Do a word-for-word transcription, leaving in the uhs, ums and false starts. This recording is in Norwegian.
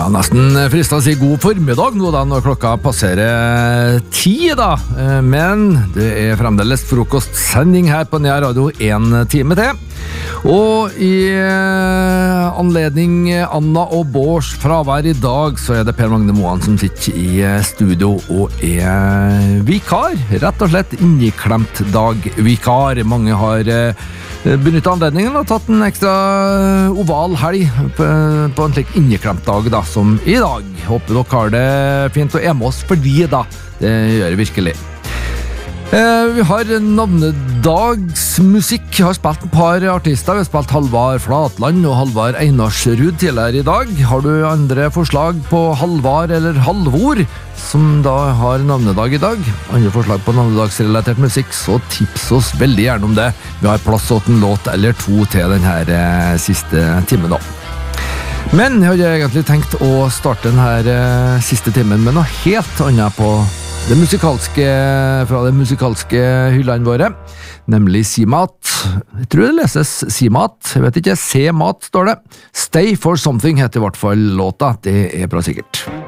Ja, nesten fristet å si god formiddag nå da, når klokka passerer ti da. Men det er fremdeles frokostsending her på Nea Radio en time til. Og i anledning Anna og Bårds fravær i dag, så er det Per Magne Moan som sitter i studio og er vikar. Rett og slett inneklemt dagvikar. Mange har benyttet anledningen og tatt en ekstra oval helg på, på en slik inneklemt dag da, som i dag. Håper dere har det fint og er med oss fordi da, det gjør det virkelig. Eh, vi har navnedagsmusikk. Vi har spilt et par artister. Vi har spilt Halvard Flatland og Halvard Einarsrud tidligere i dag. Har du andre forslag på Halvard eller Halvor, som da har navnedag i dag? Andre forslag på navnedagsrelatert musikk, så tips oss veldig gjerne om det. Vi har plass til en låt eller to til denne eh, siste timen da. Men jeg har egentlig tenkt å starte denne eh, siste timen med noe helt annet på det musikalske, fra det musikalske hyllene våre, nemlig Simat. Jeg tror det leses Simat, jeg vet ikke, C-mat står det. Stay for something heter i hvert fall låta, det er bra sikkert.